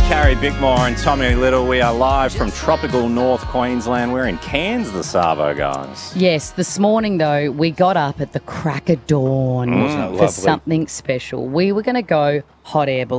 Carrie Bickmore and Tommy Little. We are live from tropical North Queensland. We're in Cairns, the Savo, guys. Yes, this morning, though, we got up at the crack of dawn Wasn't it for lovely? something special. We were going to go hot air balloon.